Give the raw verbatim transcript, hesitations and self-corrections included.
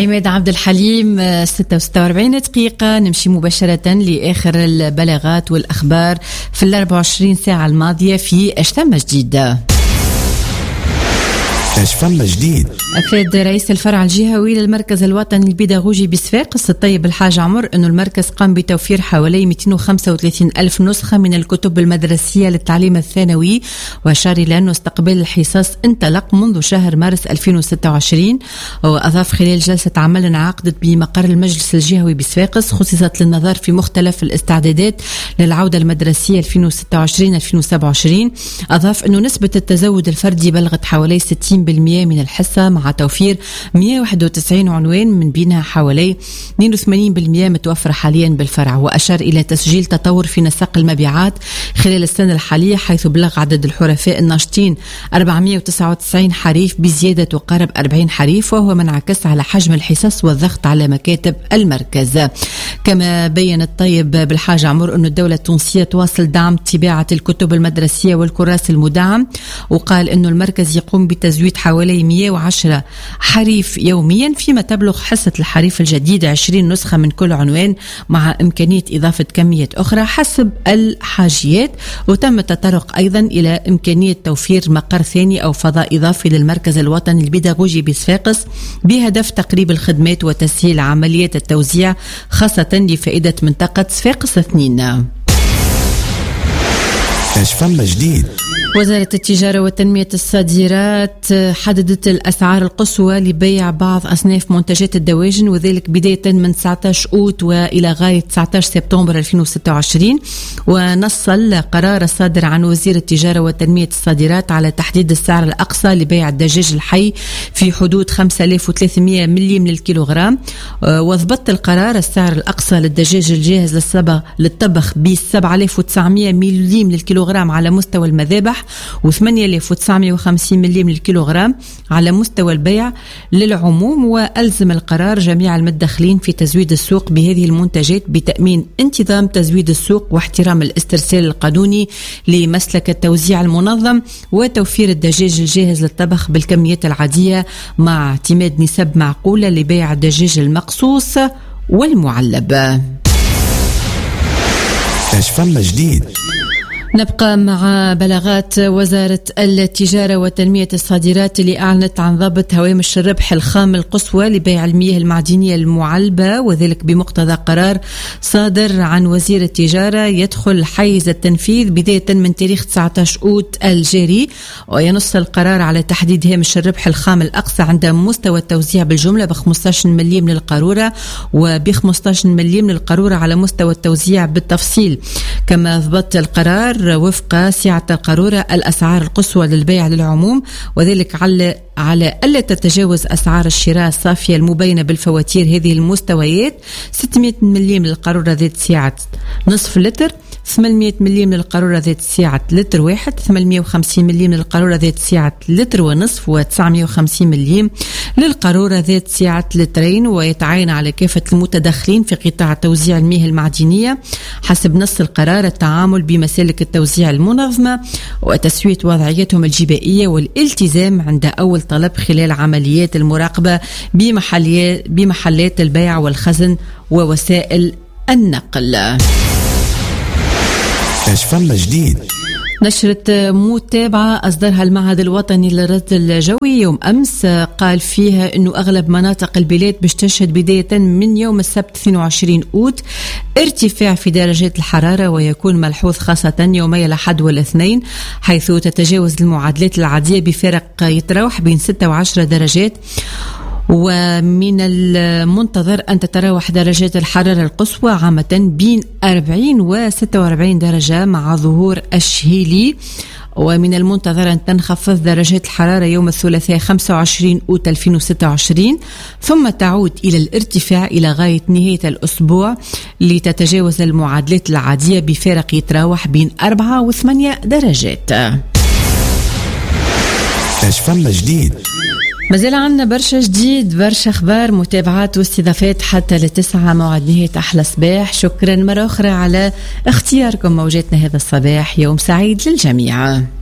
عماد عبد الحليم. ستة وستة وأربعين دقيقة نمشي مباشرة لآخر البلاغات والأخبار في الأربع وعشرين ساعة الماضية في اش ثم جديد. اش ثم جديد. أفاد رئيس الفرع الجهوي للمركز الوطني البيداغوجي بصفاقس الطيب الحاج عمر أن المركز قام بتوفير حوالي مئتين وخمسة وثلاثين ألف نسخة من الكتب المدرسية للتعليم الثانوي، وأشار إلى أن استقبال الحصص انطلق منذ شهر مارس ألفين وستة وعشرين. وأضاف خلال جلسة عمل انعقدت بمقر المجلس الجهوي بصفاقس خصصت للنظر في مختلف الاستعدادات للعودة المدرسية ألفين وستة وعشرين ألفين وسبعة وعشرين. أضاف أنه نسبة التزود الفردي بلغت حوالي ستين بالمئة من الحصة مع توفير مئة وواحد وتسعين عنوان، من بينها حوالي اثنين وثمانين بالمئة متوفرة حاليا بالفرع. وأشار إلى تسجيل تطور في نسق المبيعات خلال السنة الحالية، حيث بلغ عدد الحرفاء الناشطين أربعمئة وتسعة وتسعين حريف بزيادة تقارب أربعين حريف، وهو منعكس على حجم الحصص والضغط على مكاتب المركز. كما بين الطيب بالحاج عمر أن الدولة التونسية تواصل دعم طباعة الكتب المدرسية والكراس المدعم، وقال أن المركز يقوم بتزويد حوالي مئة وعشرة حريف يوميا، فيما تبلغ حصة الحريف الجديد عشرين نسخة من كل عنوان مع إمكانية إضافة كمية أخرى حسب الحاجيات. وتم التطرق أيضا إلى إمكانية توفير مقر ثاني أو فضاء إضافي للمركز الوطني البيداغوجي بصفاقس بهدف تقريب الخدمات وتسهيل عملية التوزيع، خاصة لفائدة منطقة صفاقس اثنين. اش ثم جديد. وزارة التجارة وتنمية الصادرات حددت الأسعار القصوى لبيع بعض أصناف منتجات الدواجن، وذلك بداية من تسعة عشر أوت وإلى غاية تسعة عشر سبتمبر ألفين وستة وعشرين. ونص القرار الصادر عن وزير التجارة وتنمية الصادرات على تحديد السعر الأقصى لبيع الدجاج الحي في حدود خمسة آلاف وثلاثمئة ملي من الكيلوغرام. وضبط القرار السعر الأقصى للدجاج الجاهز للصبغ للطبخ ب سبعة آلاف وتسعمئة ملي من الكيلوغرام على مستوى المذابح، وثمانية آلاف وتسعمئة وخمسين ملي من الكيلوغرام على مستوى البيع للعموم. وألزم القرار جميع المتدخلين في تزويد السوق بهذه المنتجات بتأمين انتظام تزويد السوق واحترام الاسترسال القانوني لمسلك التوزيع المنظم، وتوفير الدجاج الجاهز للطبخ بالكميات العادية مع اعتماد نسب معقولة لبيع الدجاج المقصوص والمعلب. اش ثم جديد. نبقى مع بلاغات وزارة التجارة وتنمية الصادرات اللي أعلنت عن ضبط هوامش الربح الخام القصوى لبيع المياه المعدنية المعلبة، وذلك بمقتضى قرار صادر عن وزير التجارة يدخل حيز التنفيذ بداية من تاريخ تسعة عشر أوت الجاري. وينص القرار على تحديد هامش الربح الخام الأقصى عند مستوى التوزيع بالجملة ب خمسة عشر ملي من القارورة وب خمسة عشر ملي من القارورة على مستوى التوزيع بالتفصيل. كما ضبط القرار وفق سعة القارورة الأسعار القصوى للبيع للعموم، وذلك على على ألا تتجاوز أسعار الشراء الصافية المبينة بالفواتير هذه المستويات: ستمئة ملي من القارورة ذات سعة نصف لتر، ثمانمئة ملي من القارورة ذات سعة لتر واحد، ثمانمئة وخمسين ملي من القارورة ذات سعة لتر ونصف، وتسعمئة وخمسين ملي للقارورة ذات سعة لترين. ويتعين على كافة المتدخلين في قطاع توزيع المياه المعدنية حسب نص القرار التعامل بمسالك التوزيع المنظمة وتسوية وضعيتهم الجبائية والالتزام عند أول طلب خلال عمليات المراقبة بمحلات البيع والخزن ووسائل النقل. اش ثم جديد. نشرة متابعة أصدرها المعهد الوطني للرصد الجوي يوم أمس قال فيها أنه أغلب مناطق البلاد باش تشهد بداية من يوم السبت اثنين وعشرين أوت ارتفاع في درجات الحرارة، ويكون ملحوظ خاصة يومي الأحد والاثنين، حيث تتجاوز المعادلات العادية بفارق يتراوح بين ستة وعشرة درجات. ومن المنتظر أن تتراوح درجات الحرارة القصوى عامة بين أربعين و ستة وأربعين درجة مع ظهور الشهيلي. ومن المنتظر أن تنخفض درجات الحرارة يوم الثلاثاء خمسة وعشرين أوت ألفين وستة وعشرين، ثم تعود إلى الارتفاع إلى غاية نهاية الأسبوع لتتجاوز المعادلات العادية بفارق يتراوح بين أربعة وثمانية درجات. اش ثم جديد. مازال عنا برشا جديد، برشا أخبار، متابعات واستضافات حتى لتسعة موعد نهاية أحلى صباح. شكرا مرة أخرى على اختياركم موجاتنا هذا الصباح. يوم سعيد للجميع.